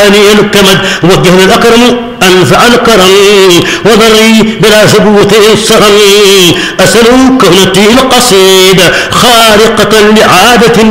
ثاني الكمد وجه الأكرم أنفع الكرم وضري بلا ثبوت السرم أسأل كونتي القصيدة خارقة لعادة